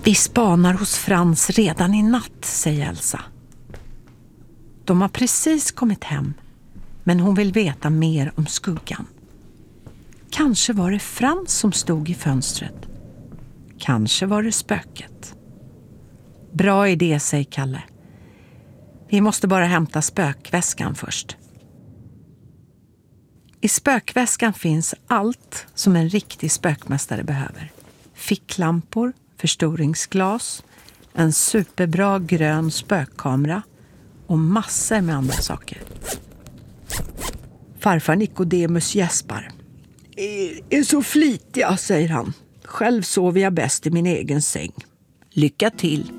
Vi spanar hos Frans redan i natt, säger Elsa. De har precis kommit hem, men hon vill veta mer om skuggan. Kanske var det Frans som stod i fönstret. Kanske var det spöket. Bra idé, säger Kalle. Vi måste bara hämta spökväskan först. I spökväskan finns allt som en riktig spökmästare behöver. Ficklampor, förstoringsglas, en superbra grön spökkamera och massor med andra saker. Farfar Nikodemus gäspar. Är så flitiga, säger han. Själv sover jag bäst i min egen säng. Lycka till!